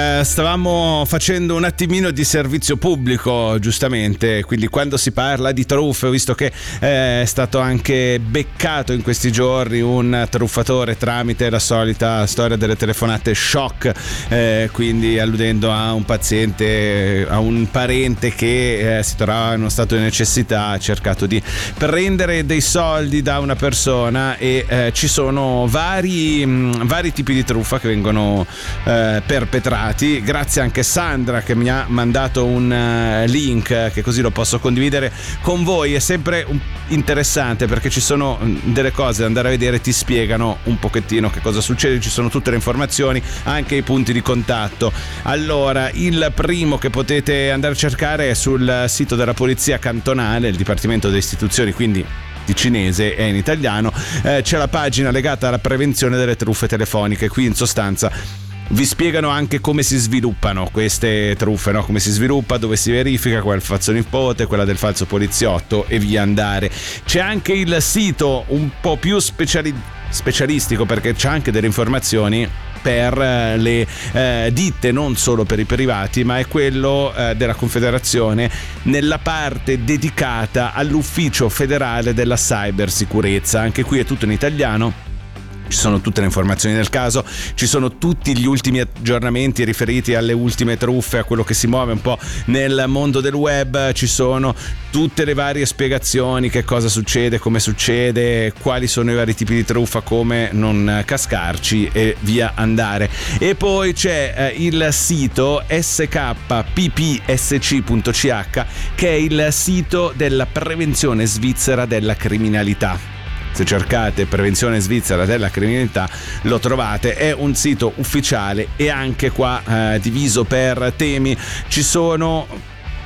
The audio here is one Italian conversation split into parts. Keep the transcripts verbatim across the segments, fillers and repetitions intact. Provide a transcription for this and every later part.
Eh, stavamo facendo un attimino di servizio pubblico, giustamente, quindi quando si parla di truffe, visto che eh, è stato anche beccato in questi giorni un truffatore tramite la solita storia delle telefonate shock, eh, quindi alludendo a un paziente, a un parente che eh, si trovava in uno stato di necessità, ha cercato di prendere dei soldi da una persona e eh, ci sono vari, mh, vari tipi di truffa che vengono eh, perpetrati. Grazie anche a Sandra che mi ha mandato un uh, link che così lo posso condividere con voi. È sempre un- interessante perché ci sono delle cose da andare a vedere, ti spiegano un pochettino che cosa succede, ci sono tutte le informazioni, anche i punti di contatto. Allora, il primo che potete andare a cercare è sul sito della polizia cantonale, il dipartimento delle istituzioni, quindi di cinese e in italiano. Eh, c'è la pagina legata alla prevenzione delle truffe telefoniche. Qui in sostanza vi spiegano anche come si sviluppano queste truffe, no? Come si sviluppa, dove si verifica, qual è il falso nipote, quella del falso poliziotto e via andare. C'è anche il sito un po' più speciali- specialistico perché c'è anche delle informazioni per le eh, ditte, non solo per i privati, ma è quello eh, della Confederazione nella parte dedicata all'Ufficio Federale della Cybersicurezza. Anche qui è tutto in italiano. Ci sono tutte le informazioni del caso, ci sono tutti gli ultimi aggiornamenti riferiti alle ultime truffe, a quello che si muove un po' nel mondo del web, ci sono tutte le varie spiegazioni, che cosa succede, come succede, quali sono i vari tipi di truffa, come non cascarci e via andare. E poi c'è eh, il sito s k p p s c punto c h che è il sito della prevenzione svizzera della criminalità. Se cercate prevenzione svizzera della criminalità lo trovate, è un sito ufficiale e anche qua eh, diviso per temi. Ci sono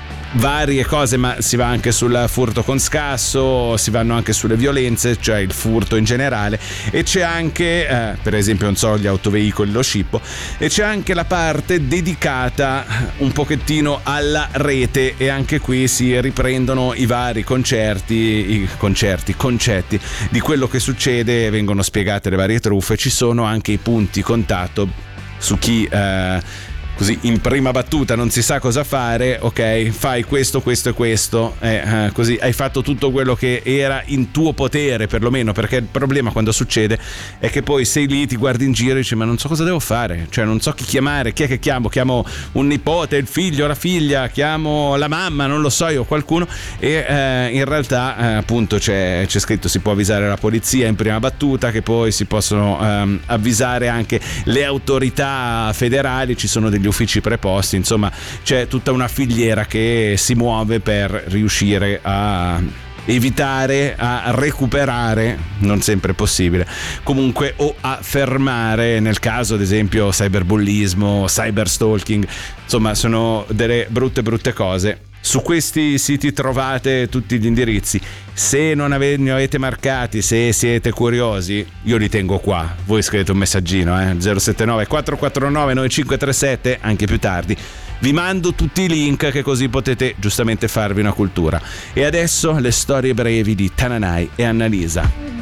varie cose, ma si va anche sul furto con scasso, si vanno anche sulle violenze, cioè il furto in generale, e c'è anche eh, per esempio, non so, gli autoveicoli, lo scippo, e c'è anche la parte dedicata un pochettino alla rete, e anche qui si riprendono i vari concerti, i concerti, concetti di quello che succede, vengono spiegate le varie truffe, ci sono anche i punti contatto su chi eh, così in prima battuta non si sa cosa fare. Ok, fai questo, questo e questo, eh, eh, così hai fatto tutto quello che era in tuo potere, perlomeno, perché il problema quando succede è che poi sei lì, ti guardi in giro e dici ma non so cosa devo fare, cioè non so chi chiamare, chi è che chiamo, chiamo un nipote, il figlio, la figlia, chiamo la mamma, non lo so io, qualcuno, e eh, in realtà eh, appunto c'è, c'è scritto si può avvisare la polizia in prima battuta, che poi si possono ehm, avvisare anche le autorità federali, ci sono degli uffici preposti, insomma c'è tutta una filiera che si muove per riuscire a evitare, a recuperare, non sempre possibile, comunque, o a fermare, nel caso ad esempio cyberbullismo, cyberstalking, insomma sono delle brutte brutte cose. Su questi siti trovate tutti gli indirizzi. Se non ave- ne avete marcati, se siete curiosi, io li tengo qua. Voi scrivete un messaggino, eh? zero sette nove quattro quattro nove nove cinque tre sette, anche più tardi. Vi mando tutti i link, che così potete giustamente farvi una cultura. E adesso le storie brevi di Tananai e Annalisa.